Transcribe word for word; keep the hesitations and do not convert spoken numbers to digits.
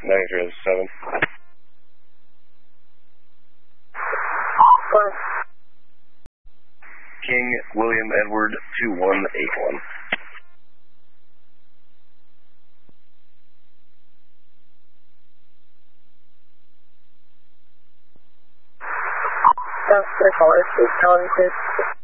ninety-three oh seven. King William Edward two one eight one. That's the caller. Please tell him, please.